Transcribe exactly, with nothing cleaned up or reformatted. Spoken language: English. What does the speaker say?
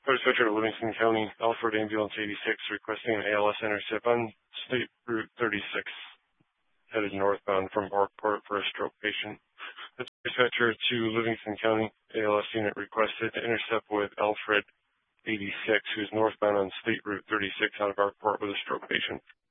Dispatcher to Livingston County, Alfred Ambulance eighty-six, requesting an A L S intercept on State Route thirty-six, headed northbound from Parkport for a stroke patient. Dispatcher to Livingston County, A L S unit requested to intercept with Alfred eighty-six, who's northbound on State Route thirty-six out of Parkport with a stroke patient.